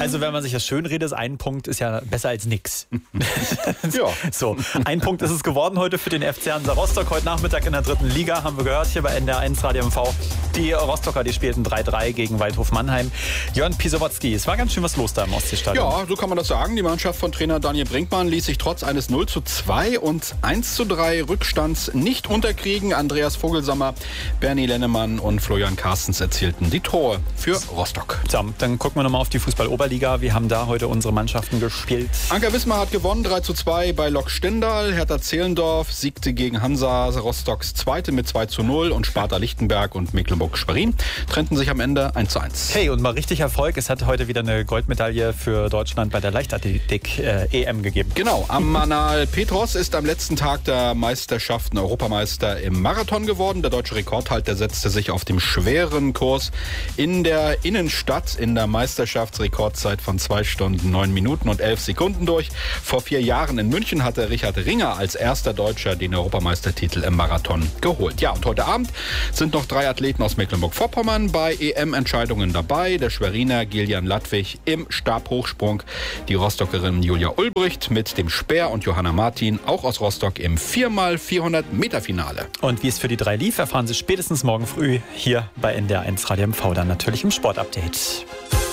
Also wenn man sich das schön redet, ist ein Punkt ist ja besser als nix. Ja. So, ein Punkt ist es geworden heute für den FC Hansa Rostock. Heute Nachmittag in der 3. Liga, haben wir gehört, hier bei NDR1 Radio MV. Die Rostocker, die spielten 3-3 gegen Waldhof Mannheim. Jörn Pisowotzki, es war ganz schön was los da im Ostseestadion. Ja, so kann man das sagen. Die Mannschaft von Trainer Daniel Brinkmann ließ sich trotz eines 0:2 und 1:3 Rückstands nicht unterkriegen. Andreas Vogelsammer, Bernie Lennemann und Florian Carstens erzielten die Tore für Rostock. So, dann gucken wir nochmal auf die Fußball-Oberliga. Wir haben da heute unsere Mannschaften gespielt. Anker Wismar hat gewonnen, 3:2 bei Lok Stendal. Hertha Zehlendorf siegte gegen Hansa Rostocks Zweite mit 2:0 und Sparta Lichtenberg und Mecklenburg-Schwerin trennten sich am Ende 1:1. Hey, und mal richtig Erfolg. Es hat heute wieder eine Goldmedaille für Deutschland bei der Leichtathletik EM gegeben. Genau, Amanal Petros ist am letzten Tag der Meisterschaften Europameister im Marathon geworden. Der deutsche Rekordhalter setzte sich auf dem schweren Kurs in der Innenstadt in der Meisterschaftsrekordzeit von 2 Stunden, 9 Minuten und 11 Sekunden durch. Vor 4 Jahren in München hatte Richard Ringer als erster Deutscher den Europameistertitel im Marathon geholt. Ja, und heute Abend sind noch 3 Athleten aus Mecklenburg-Vorpommern bei EM-Entscheidungen dabei. Der Schweriner Gillian Ladwig im Stabhochsprung, die Rostockerin Julia Ulbricht mit dem Speer und Johanna Martin, auch aus Rostock, im 4x400-Meter-Finale. Und wie es für die 3 lief, erfahren Sie spätestens morgen früh hier bei NDR1 Radio MV, dann natürlich im Sportupdate.